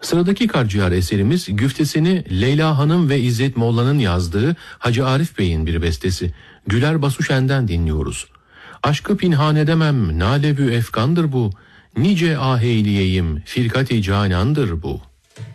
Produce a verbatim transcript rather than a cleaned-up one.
Sıradaki Karciğer eserimiz güftesini Leyla Hanım ve İzzet Molla'nın yazdığı Hacı Arif Bey'in bir bestesi. Güler Basuşen'den dinliyoruz. Aşkı pinhan edemem, nalevü efkandır bu. Nice aheyliyeyim, firkat-i canandır bu.